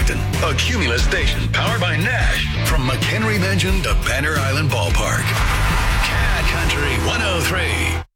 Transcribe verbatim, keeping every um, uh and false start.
Stockton, a Cumulus station powered by Nash. From McHenry Mansion to Banner Island Ballpark. Cat Country one oh three.